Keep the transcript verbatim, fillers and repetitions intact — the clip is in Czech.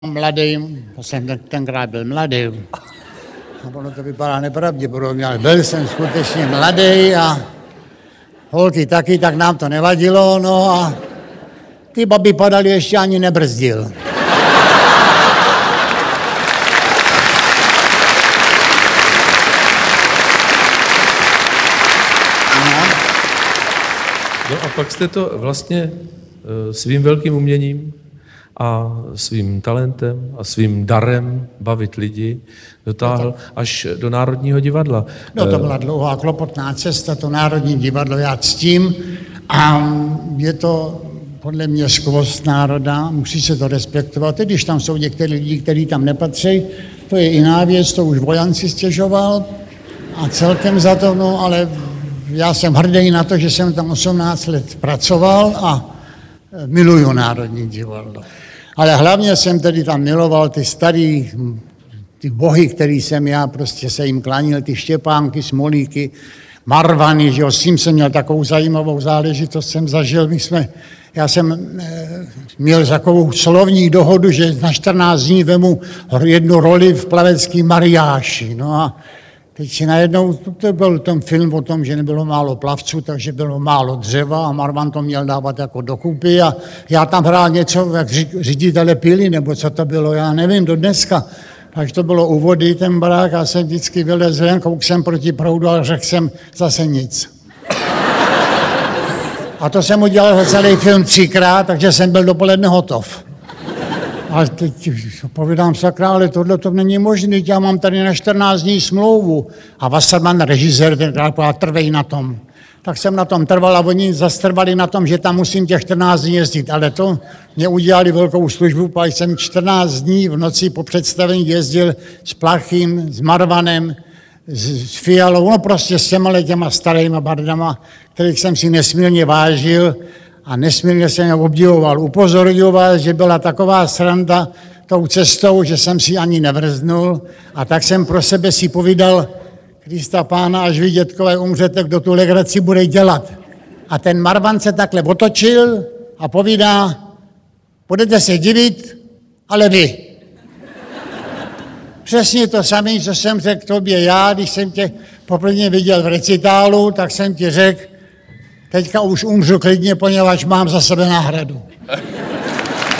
Mladý, jsem ten, tenkrát byl mladý. A ono to vypadá nepravděpodobně, ale byl jsem skutečně mladý a holky taky, tak nám to nevadilo, no a ty babi padaly, ještě ani nebrzdil. No a pak jste to vlastně svým velkým uměním a svým talentem a svým darem bavit lidi dotáhl až do Národního divadla. No to byla dlouhá klopotná cesta, to Národní divadlo já ctím a je to podle mě skvost národa, musí se to respektovat, i když tam jsou některé lidi, kteří tam nepatří, to je jiná věc, to už Vojan si stěžoval a celkem za to, no ale já jsem hrdý na to, že jsem tam osmnáct let pracoval a miluju Národní divadlo. Ale hlavně jsem tedy tam miloval ty starý, ty bohy, který jsem já prostě se jim klanil, ty Štěpánky, Smolíky, Marvany, že jo, s tím jsem měl takovou zajímavou záležitost, jsem zažil, my jsme, já jsem e, měl takovou slovní dohodu, že na čtrnáct dní vemu jednu roli v plavecký mariáši, no a teď si najednou, to byl ten film o tom, že nebylo málo plavců, takže bylo málo dřeva a Marvan to měl dávat jako dokupy a já tam hrál něco, jak ředitele pily, nebo co to bylo, já nevím, do dneska. Takže to bylo u vody, ten barák, a jsem vždycky vylezl ven, kouk jsem proti proudu a řekl jsem zase nic. A to jsem udělal za celý film třikrát, takže jsem byl dopoledne hotov. A teď povídám, sakra, ale tohle to není možné, já mám tady na čtrnáct dní smlouvu. A Wasserman, režisér, tenkrát povedal, trvej na tom. Tak jsem na tom trval a oni zastrvali na tom, že tam musím těch čtrnáct dní jezdit. Ale to mě udělali velkou službu, protože jsem čtrnáct dní v noci po představení jezdil s Plachým, s Marvanem, s, s Fialou, no prostě s těma těma starýma bardama, kterých jsem si nesmírně vážil. A nesmírně jsem je obdivoval. Upozorňuji vás, že byla taková sranda tou cestou, že jsem si ani nevrznul a tak jsem pro sebe si povídal, Krista Pána, až vy, dětkové, umřete, kdo tu legraci bude dělat. A ten Marvan se takhle otočil a povídá, budete se divit, ale vy. Přesně to samé, co jsem řekl tobě já, když jsem tě poprvé viděl v recitálu, tak jsem ti řekl, teďka už umřu klidně, poněvadž mám za sebe náhradu.